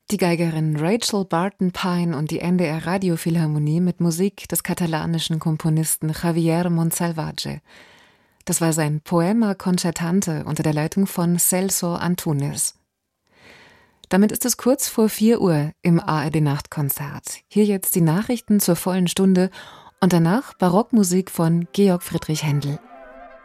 Die Geigerin Rachel Barton Pine und die NDR Radiophilharmonie mit Musik des katalanischen Komponisten Javier Montsalvatge. Das war sein Poema Concertante unter der Leitung von Celso Antunes. Damit ist es kurz vor 4 Uhr im ARD-Nachtkonzert. Hier jetzt die Nachrichten zur vollen Stunde und danach Barockmusik von Georg Friedrich Händel.